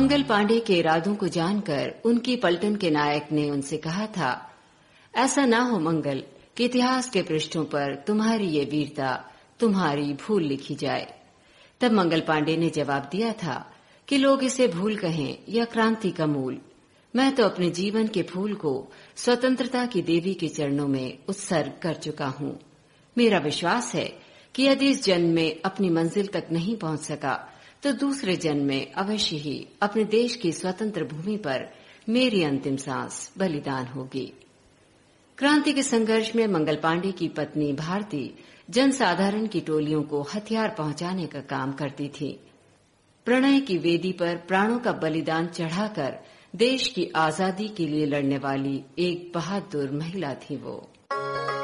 मंगल पांडे के इरादों को जानकर उनकी पलटन के नायक ने उनसे कहा था, ऐसा ना हो मंगल कि इतिहास के पृष्ठों पर तुम्हारी ये वीरता, तुम्हारी भूल लिखी जाए। तब मंगल पांडे ने जवाब दिया था कि लोग इसे भूल कहें या क्रांति का मूल, मैं तो अपने जीवन के फूल को स्वतंत्रता की देवी के चरणों में उत्सर्ग कर चुका हूं। मेरा विश्वास है कि यदि इस जन्म में अपनी मंजिल तक नहीं पहुंच सका तो दूसरे जन्म में अवश्य ही अपने देश की स्वतंत्र भूमि पर मेरी अंतिम सांस बलिदान होगी। क्रांति के संघर्ष में मंगल पांडे की पत्नी भारती जनसाधारण की टोलियों को हथियार पहुंचाने का काम करती थी। प्रणय की वेदी पर प्राणों का बलिदान चढ़ाकर देश की आजादी के लिए लड़ने वाली एक बहादुर महिला थी वो।